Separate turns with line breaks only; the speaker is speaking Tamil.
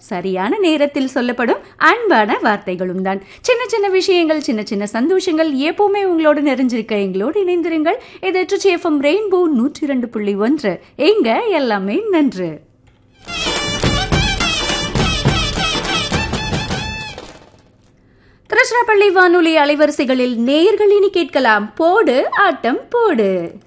சரியான நேரத்தில் சொல்லப்படும் அன்பான வார்த்தைகளும் தான். சின்ன சின்ன விஷயங்கள், சின்ன சின்ன சந்தோஷங்கள் எப்பவுமே உங்களோடு நிறைஞ்சிருக்க எங்களோடு இணைந்திருங்கள். இது TrueFM ரெயின்போ 102.1. எங்க எல்லாமே நன்று. திருச்சிராப்பள்ளி வானொலி அலைவரிசைகளில் நேயர்கள் இனி கேட்கலாம் போடு ஆட்டம் போடு.